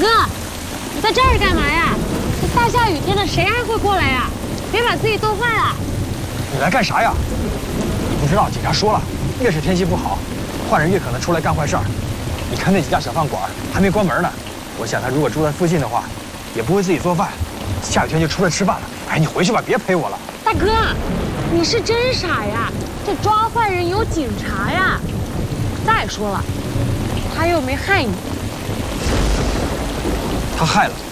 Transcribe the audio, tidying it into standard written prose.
哥，你在这儿干嘛呀？这大下雨天的，谁还会过来呀？别把自己冻坏了。 你来干啥呀？你不知道，警察说了，越是天气不好，坏人越可能出来干坏事儿。你看那几家小饭馆还没关门呢，我想他如果住在附近的话，也不会自己做饭，下雨天就出来吃饭了。哎，你回去吧，别陪我了。 大哥，你是真傻呀！这抓坏人有警察呀。再说了，他又没害你。 他害了。